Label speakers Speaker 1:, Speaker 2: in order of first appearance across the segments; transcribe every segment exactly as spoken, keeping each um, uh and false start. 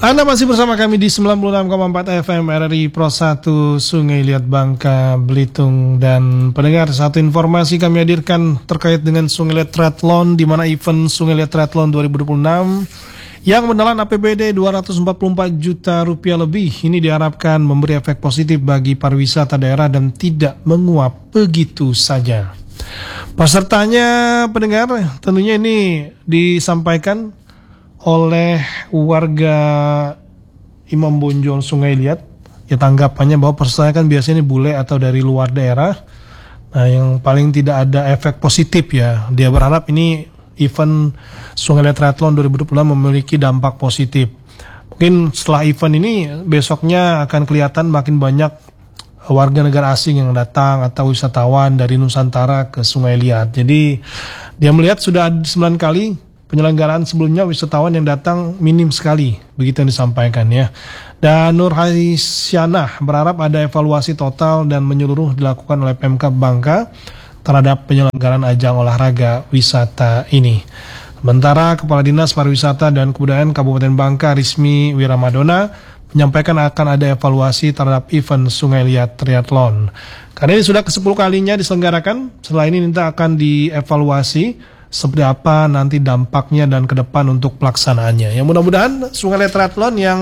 Speaker 1: Anda masih bersama kami di sembilan puluh enam koma empat F M R R I Pro satu Sungai Liat Bangka Belitung. Dan pendengar, satu informasi kami hadirkan terkait dengan Sungai Liat Triathlon, di mana event Sungai Liat Triathlon dua ribu dua puluh enam yang menelan A P B D dua ratus empat puluh empat juta rupiah lebih ini diharapkan memberi efek positif bagi pariwisata daerah dan tidak menguap begitu saja. Pesertanya, pendengar, tentunya ini disampaikan oleh warga Imam Bonjol Sungai Liat. Ya, tanggapannya bahwa pesertanya kan biasanya bule atau dari luar daerah. Nah, yang paling tidak ada efek positif ya. Dia berharap ini event Sungai Liat Triathlon dua ribu dua puluh enam memiliki dampak positif. Mungkin setelah event ini besoknya akan kelihatan makin banyak warga negara asing yang datang atau wisatawan dari Nusantara ke Sungai Liat. Jadi dia melihat sudah ada sembilan kali penyelenggaraan sebelumnya wisatawan yang datang minim sekali, begitu yang disampaikan ya. Dan Nur Haisyanah berharap ada evaluasi total dan menyeluruh dilakukan oleh Pemkab Bangka terhadap penyelenggaraan ajang olahraga wisata ini. Sementara Kepala Dinas Pariwisata dan Kebudayaan Kabupaten Bangka Rismi Wiramadona menyampaikan akan ada evaluasi terhadap event Sungai Liat Triathlon. Karena ini sudah ke sepuluh kalinya diselenggarakan, setelah ini nanti akan dievaluasi seperti apa nanti dampaknya dan ke depan untuk pelaksanaannya. Yang mudah-mudahan Sungai Liat Triathlon yang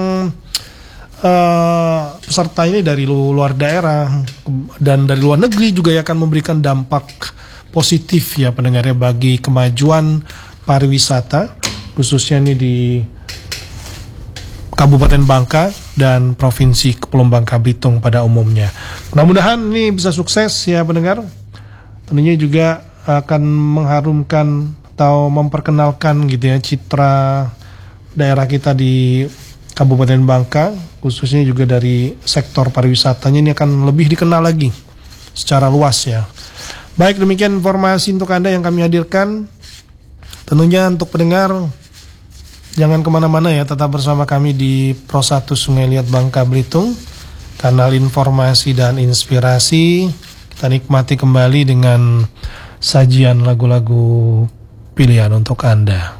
Speaker 1: uh, peserta ini dari luar daerah dan dari luar negeri juga akan memberikan dampak positif ya pendengarnya bagi kemajuan pariwisata khususnya ini di Kabupaten Bangka dan Provinsi Kepulauan Bangka Belitung pada umumnya. Mudah-mudahan ini bisa sukses ya pendengar. Tentunya juga akan mengharumkan atau memperkenalkan gitu ya citra daerah kita di Kabupaten Bangka, khususnya juga dari sektor pariwisatanya ini akan lebih dikenal lagi secara luas ya. Baik, demikian informasi untuk Anda yang kami hadirkan. Tentunya untuk pendengar jangan kemana-mana ya, tetap bersama kami di Pro satu Sungai Liat Bangka Belitung, kanal informasi dan inspirasi. Kita nikmati kembali dengan sajian lagu-lagu pilihan untuk Anda.